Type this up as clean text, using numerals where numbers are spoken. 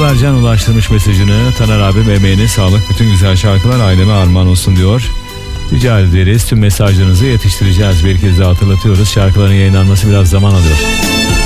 Pınarcan ulaştırmış mesajını. Taner abim emeğine sağlık. Bütün güzel şarkılar aileme armağan olsun diyor. Rica ederiz. Tüm mesajlarınızı yetiştireceğiz. Bir kez daha hatırlatıyoruz. Şarkıların yayınlanması biraz zaman alıyor.